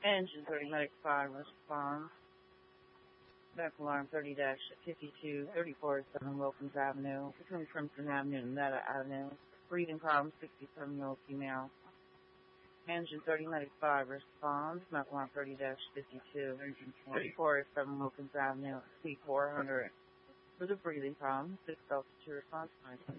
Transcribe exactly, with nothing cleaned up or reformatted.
Engine thirty Medic five responds. Back alarm thirty dash fifty-two thirty-four seven Wilkins Avenue, between Crimson Avenue and Meta Avenue. Breathing problem sixty-seven year old female. Engine thirty Medic five responds. Back alarm thirty dash fifty-two thirty-four seven Wilkins Avenue, C four hundred. For the breathing problem, six altitude response time.